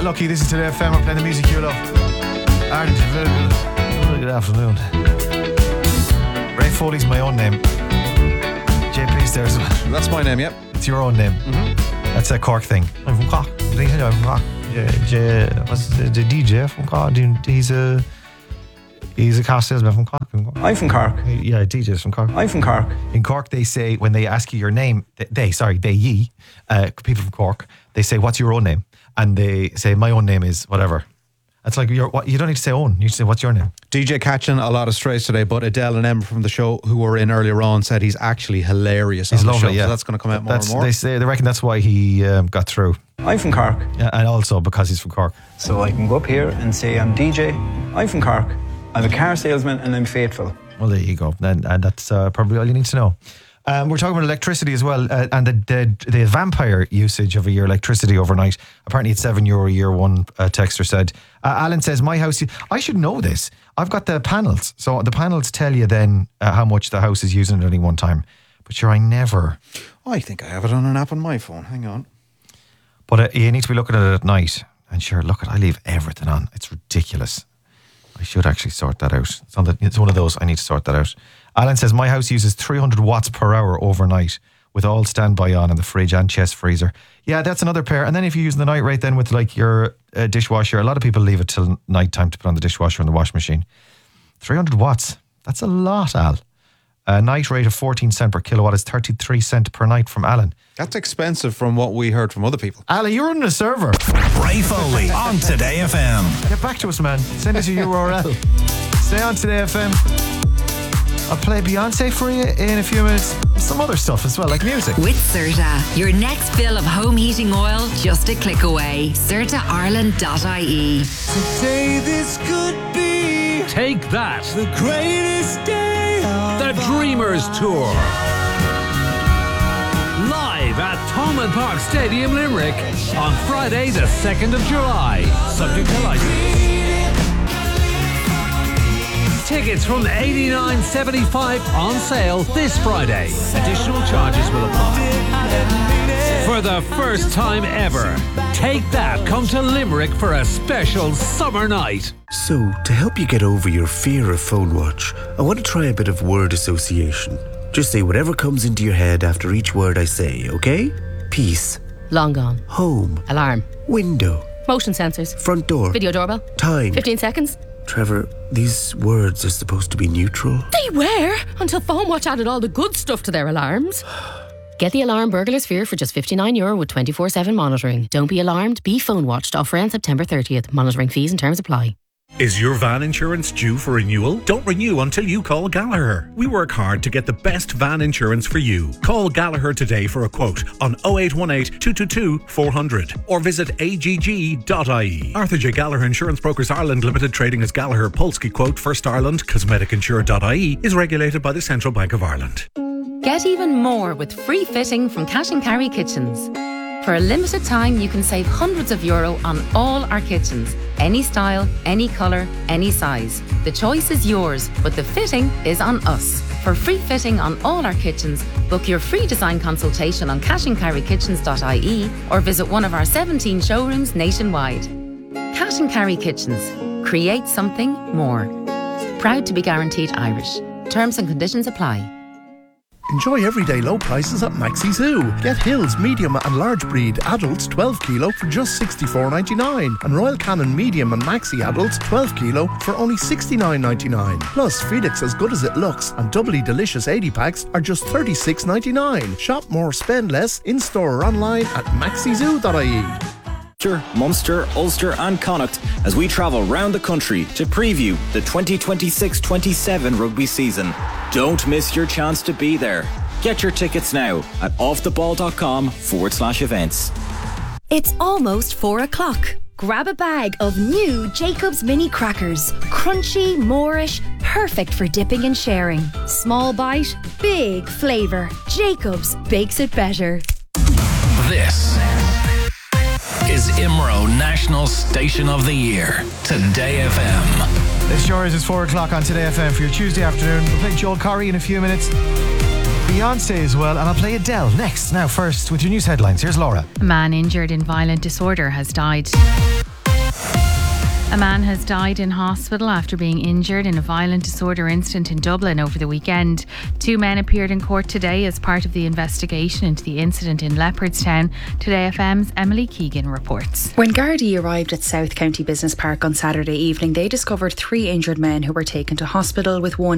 Get Lucky. This is Today FM. We're playing the music you love. Ireland, very good afternoon. Ray Foley's my own name. JP's there as well. That's my name, yep. It's your own name. Mm-hmm. That's a Cork thing. I'm from Cork. I'm from Cork. What's the DJ from Cork? He's a car salesman from Cork. I'm from Cork. Yeah, DJ's from Cork. I'm from Cork. In Cork, they say, when they ask you your name, people from Cork, they say, what's your own name? And they say, my own name is whatever. It's like, you don't need to say own. You say, what's your name? DJ catching a lot of strays today, but Adele and Emma from the show who were in earlier on said he's actually hilarious. He's lovely, show, yeah. So that's going to come out more and more. They reckon that's why he got through. I'm from Cork. Yeah, and also because he's from Cork. So I can go up here and say I'm DJ. I'm from Cork. I'm a car salesman and I'm faithful. Well, there you go. And that's probably all you need to know. We're talking about electricity as well, and the vampire usage of your electricity overnight. Apparently it's €7 a year, one texter said. Alan says, my house, I should know this. I've got the panels. So the panels tell you then how much the house is using at any one time. But sure, I never. I think I have it on an app on my phone. Hang on. But you need to be looking at it at night. And sure, I leave everything on. It's ridiculous. I should actually sort that out. It's one of those, I need to sort that out. Alan says, my house uses 300 watts per hour overnight with all standby on in the fridge and chest freezer. Yeah, that's another pair. And then if you use the night rate then with like your dishwasher, a lot of people leave it till night time to put on the dishwasher and the washing machine. 300 watts. That's a lot, Al. A night rate of 14 cent per kilowatt is 33 cent per night from Alan. That's expensive from what we heard from other people. Ali, you're running a server. Ray Foley on Today FM. Get back to us, man. Send us your URL. Stay on Today FM. I'll play Beyonce for you in a few minutes. Some other stuff as well, like music. With Certa, your next fill of home heating oil, just a click away. CertaIreland.ie. Today this could be Take That, the greatest day of the Dreamers Tour. Live at Thomond Park Stadium, Limerick on Friday the 2nd of July. Subject to license. Tickets from $89.75 on sale this Friday. Additional charges will apply. For the first time ever, Take That come to Limerick for a special summer night. So, to help you get over your fear of phone watch, I want to try a bit of word association. Just say whatever comes into your head after each word I say, okay? Peace. Long gone. Home. Alarm. Window. Motion sensors. Front door. Video doorbell. Time. 15 seconds. Trevor, these words are supposed to be neutral. They were, until PhoneWatch added all the good stuff to their alarms. Get the alarm Burglar Sphere for just €59 with 24/7 monitoring. Don't be alarmed, be PhoneWatched. Offer ends September 30th. Monitoring fees and terms apply. Is your van insurance due for renewal? Don't renew until you call Gallagher. We work hard to get the best van insurance for you. Call Gallagher today for a quote on 0818 222 400 or visit agg.ie. Arthur J. Gallagher Insurance Brokers Ireland Limited, trading as Gallagher, Polski Quote, First Ireland, CosmeticInsure.ie, is regulated by the Central Bank of Ireland. Get even more with free fitting from Cash and Carry Kitchens. For a limited time, you can save hundreds of euro on all our kitchens. Any style, any colour, any size. The choice is yours, but the fitting is on us. For free fitting on all our kitchens, book your free design consultation on cashandcarrykitchens.ie or visit one of our 17 showrooms nationwide. Cash and Carry Kitchens. Create something more. Proud to be guaranteed Irish. Terms and conditions apply. Enjoy everyday low prices at Maxi Zoo. Get Hills medium and large breed adults 12 kilo for just $64.99 and Royal Canin medium and maxi adults 12 kilo for only $69.99. Plus Felix As Good As It Looks and doubly delicious 80 packs are just $36.99. Shop more, spend less in store or online at maxizoo.ie. Munster, Ulster and Connacht as we travel round the country to preview the 2026-27 rugby season. Don't miss your chance to be there. Get your tickets now at offtheball.com/events. It's almost 4 o'clock. Grab a bag of new Jacob's Mini Crackers. Crunchy, Moorish, perfect for dipping and sharing. Small bite, big flavour. Jacob's bakes it better. This is IMRO National Station of the Year, Today FM. This sure is 4 o'clock on Today FM for your Tuesday afternoon. We'll play Joel Corry in a few minutes. Beyonce as well, and I'll play Adele next. Now first, with your news headlines, here's Laura. A man injured in violent disorder has died. A man has died in hospital after being injured in a violent disorder incident in Dublin over the weekend. 2 men appeared in court today as part of the investigation into the incident in Leopardstown. Today FM's Emily Keegan reports. When Gardaí arrived at South County Business Park on Saturday evening, they discovered 3 injured men who were taken to hospital, with one